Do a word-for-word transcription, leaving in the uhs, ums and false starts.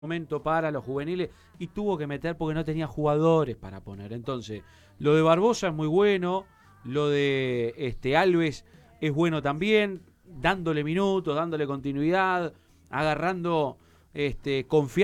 momento para los juveniles y tuvo que meter porque no tenía jugadores para poner. Entonces, lo de Barbosa es muy bueno, lo de este Alves es bueno también, dándole minutos, dándole continuidad, agarrando este confianza